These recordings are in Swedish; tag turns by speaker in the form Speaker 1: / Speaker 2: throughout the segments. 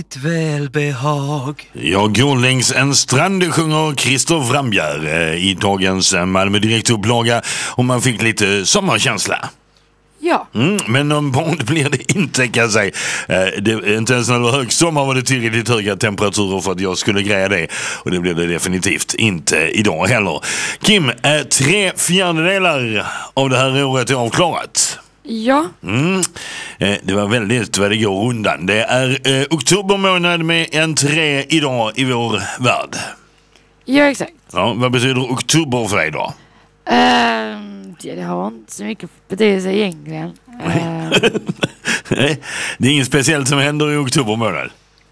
Speaker 1: Välbehag.
Speaker 2: Jag går längs en strand, sjunger Christer Frambjer i dagens Malmö Direkt-upplaga, och man fick lite sommarkänsla.
Speaker 3: Ja.
Speaker 2: Men någon bond blir det inte, kan jag säga. Inte ens när det var högsommar var det tillräckligt höga temperaturer för att jag skulle greja det. Och det blir det definitivt inte idag heller. Kim, 3/4 av det här året är avklarat.
Speaker 3: Ja.
Speaker 2: Det var väldigt vad det går undan. Det är oktober månad med en 3 idag i vår värld.
Speaker 3: Ja, exakt.
Speaker 2: Ja, vad betyder oktober för dig då?
Speaker 3: Det har inte så mycket betydelse egentligen.
Speaker 2: Det är inget speciellt som händer i oktober månad.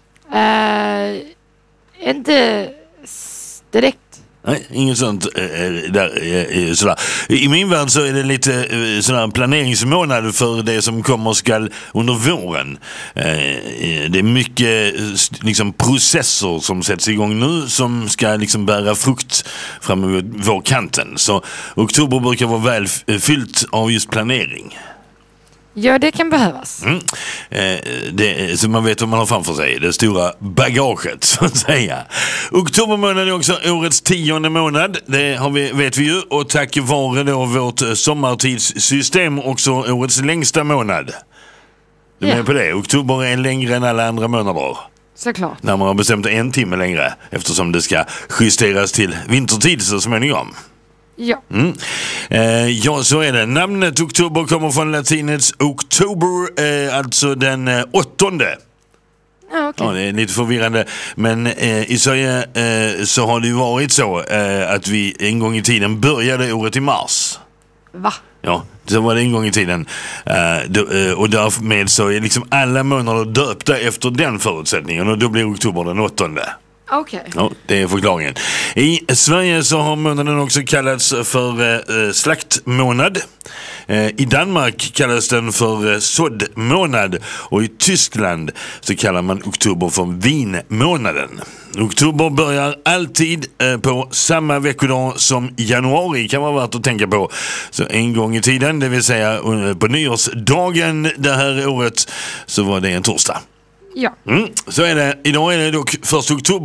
Speaker 3: Inte direkt.
Speaker 2: Nej, inget sånt sådär. I min värld så är det lite sådär planeringsmånad för det som kommer skall under våren. Det är mycket liksom processer som sätts igång nu som ska liksom bära frukt fram emot vårkanten. Så oktober brukar vara väl fyllt av just planering.
Speaker 3: Ja, det kan behövas.
Speaker 2: Så man vet vad man har framför sig. Det stora bagaget, så att säga. Oktober månad är också årets 10:e månad. Det vet vi ju. Och tack vare då vårt sommartidssystem också årets längsta månad. Du är med på det? Oktober är längre än alla andra månader.
Speaker 3: Såklart.
Speaker 2: När man har bestämt 1 timme längre. Eftersom det ska justeras till vintertid så småningom.
Speaker 3: Ja.
Speaker 2: Ja, så är det. Namnet oktober kommer från latinets oktober, alltså den 8:e.
Speaker 3: Ja, okej.
Speaker 2: Ja, det är lite förvirrande. Men i Sverige så har det ju varit så att vi en gång i tiden började året i mars.
Speaker 3: Va?
Speaker 2: Ja, så var det en gång i tiden. Och därmed så är liksom alla månader döpta efter den förutsättningen. Och då blir oktober den 8:e.
Speaker 3: Okej.
Speaker 2: Ja, det är förklaringen. I Sverige så har månaden också kallats för slaktmånad. I Danmark kallas den för såddmånad, och i Tyskland så kallar man oktober för vinmånaden. Oktober börjar alltid på samma veckodag som januari, kan vara värt att tänka på. Så en gång i tiden, det vill säga på nyårsdagen det här året, så var det en torsdag.
Speaker 3: Ja.
Speaker 2: Så är det. Idag är det dock 1 oktober.